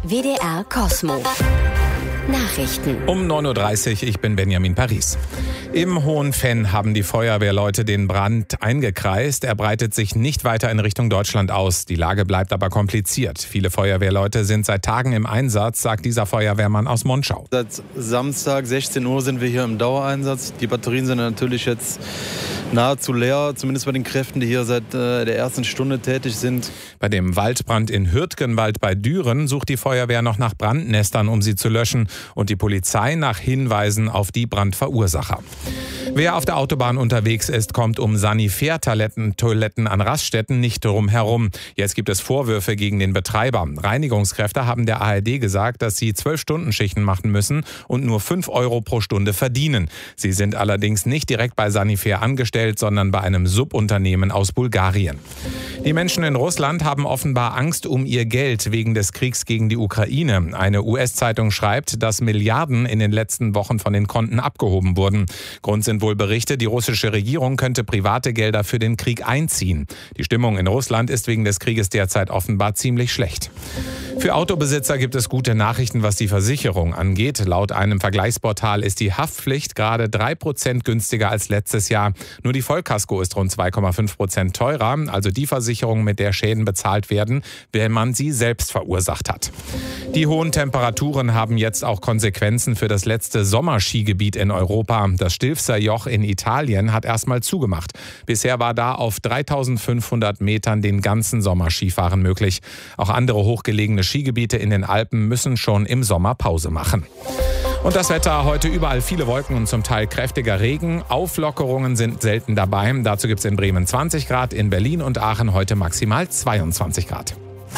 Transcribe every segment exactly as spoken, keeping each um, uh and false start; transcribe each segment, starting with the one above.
W D R Kosmo. Nachrichten. Um neun Uhr dreißig, ich bin Benjamin Paris. Im Hohenfenn haben die Feuerwehrleute den Brand eingekreist. Er breitet sich nicht weiter in Richtung Deutschland aus. Die Lage bleibt aber kompliziert. Viele Feuerwehrleute sind seit Tagen im Einsatz, sagt dieser Feuerwehrmann aus Monschau. Seit Samstag sechzehn Uhr sind wir hier im Dauereinsatz. Die Batterien sind natürlich jetzt nahezu leer, zumindest bei den Kräften, die hier seit äh, der ersten Stunde tätig sind. Bei dem Waldbrand in Hürtgenwald bei Düren sucht die Feuerwehr noch nach Brandnestern, um sie zu löschen, und die Polizei nach Hinweisen auf die Brandverursacher. Wer auf der Autobahn unterwegs ist, kommt um Sanitärtoiletten Toiletten an Raststätten nicht drum herum. Jetzt gibt es Vorwürfe gegen den Betreiber. Reinigungskräfte haben der A R D gesagt, dass sie zwölf-Stunden-Schichten machen müssen und nur fünf Euro pro Stunde verdienen. Sie sind allerdings nicht direkt bei Sanifair angestellt, sondern bei einem Subunternehmen aus Bulgarien. Die Menschen in Russland haben offenbar Angst um ihr Geld wegen des Kriegs gegen die Ukraine. Eine U S-Zeitung schreibt, dass Milliarden in den letzten Wochen von den Konten abgehoben wurden. Grund sind wohl Berichte, die russische Regierung könnte private Gelder für den Krieg einziehen. Die Stimmung in Russland ist wegen des Krieges derzeit offenbar ziemlich schlecht. Für Autobesitzer gibt es gute Nachrichten, was die Versicherung angeht. Laut einem Vergleichsportal ist die Haftpflicht gerade drei Prozent günstiger als letztes Jahr. Nur die Vollkasko ist rund zwei Komma fünf Prozent teurer, also die Versicherung, mit der Schäden bezahlt werden, wenn man sie selbst verursacht hat. Die hohen Temperaturen haben jetzt auch Konsequenzen für das letzte Sommerskigebiet in Europa. Das Stilfser Joch in Italien hat erstmal zugemacht. Bisher war da auf dreitausendfünfhundert Metern den ganzen Sommer Skifahren möglich. Auch andere hochgelegene Skigebiete in den Alpen müssen schon im Sommer Pause machen. Und das Wetter heute überall viele Wolken und zum Teil kräftiger Regen. Auflockerungen sind selten dabei. Dazu gibt es in Bremen zwanzig Grad, in Berlin und Aachen heute maximal zweiundzwanzig Grad.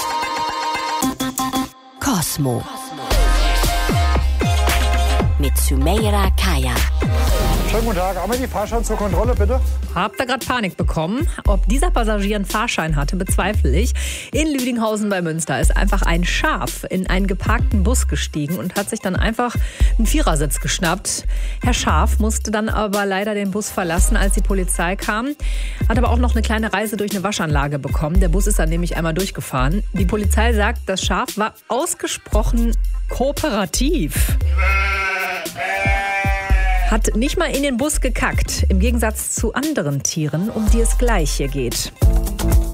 Kosmo. Mit Sumeira Kaya. Schönen guten Tag. Einmal die Fahrschein zur Kontrolle, bitte. Habt ihr gerade Panik bekommen? Ob dieser Passagier einen Fahrschein hatte, bezweifle ich. In Lüdinghausen bei Münster ist einfach ein Schaf in einen geparkten Bus gestiegen und hat sich dann einfach einen Vierersitz geschnappt. Herr Schaf musste dann aber leider den Bus verlassen, als die Polizei kam. Hat aber auch noch eine kleine Reise durch eine Waschanlage bekommen. Der Bus ist dann nämlich einmal durchgefahren. Die Polizei sagt, das Schaf war ausgesprochen kooperativ. Hat nicht mal in den Bus gekackt, im Gegensatz zu anderen Tieren, um die es gleich hier geht.